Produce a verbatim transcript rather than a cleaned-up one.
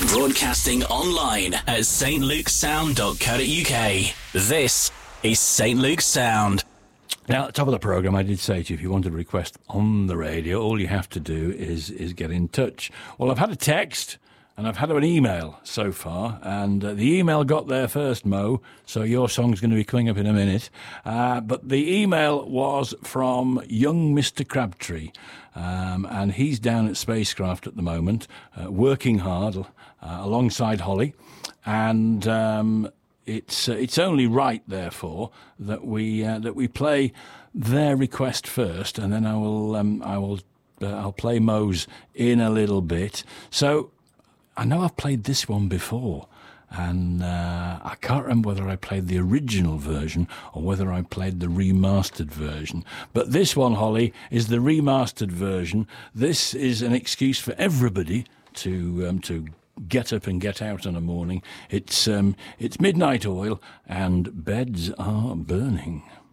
Broadcasting online at s t luke sound dot co dot u k. This is Saint Luke's Sound. Now, at the top of the programme, I did say to you, if you want a request on the radio, all you have to do is is get in touch. Well, I've had a text and I've had an email so far, and uh, the email got there first, Mo, so your song's going to be coming up in a minute. Uh, but the email was from young Mister Crabtree, um, and he's down at Spacecraft at the moment, uh, working hard uh, alongside Holly, and um, it's uh, it's only right, therefore, that we uh, that we play their request first, and then I will um, I will uh, I'll play Mo's in a little bit. So I know I've played this one before, and uh, I can't remember whether I played the original version or whether I played the remastered version. But this one, Holly, is the remastered version. This is an excuse for everybody to um, to get up and get out in the morning. It's um, it's Midnight Oil, and Beds Are Burning.